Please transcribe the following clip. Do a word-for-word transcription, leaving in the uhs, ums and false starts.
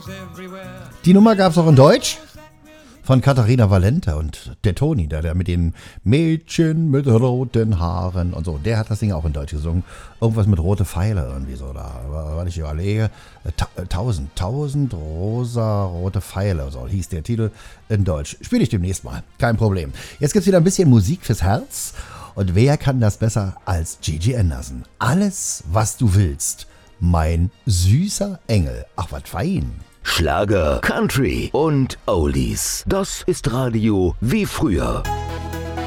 Die Nummer gab es auch in Deutsch von Katharina Valente und der Toni, der, der mit den Mädchen mit roten Haaren und so, der hat das Ding auch in Deutsch gesungen. Irgendwas mit rote Pfeile irgendwie so, da, weil ich überlege, ta- tausend, tausend rosa rote Pfeile, so hieß der Titel in Deutsch. Spiele ich demnächst mal, kein Problem. Jetzt gibt's wieder ein bisschen Musik fürs Herz und wer kann das besser als Gigi Anderson? Alles, was du willst, mein süßer Engel. Ach, was fein. Schlager, Country und Oldies. Das ist Radio wie früher.